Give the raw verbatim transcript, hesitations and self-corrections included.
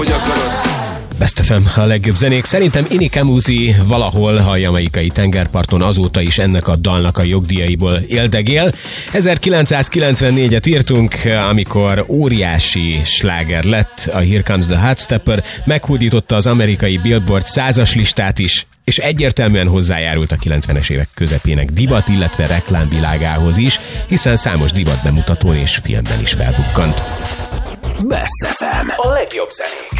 Best ef em, a legjobb zenék. Szerintem Inni Kamuzi valahol a jamaikai tengerparton azóta is ennek a dalnak a jogdíjaiból éldegél. ezerkilencszázkilencvennégyet írtunk, amikor óriási sláger lett a Here Comes the Hot Stepper, meghódította az amerikai Billboard százas listát is, és egyértelműen hozzájárult a kilencvenes évek közepének divat, illetve reklámvilágához is, hiszen számos divat bemutatón és filmben is felbukkant. Best ef em, a legjobb zenék.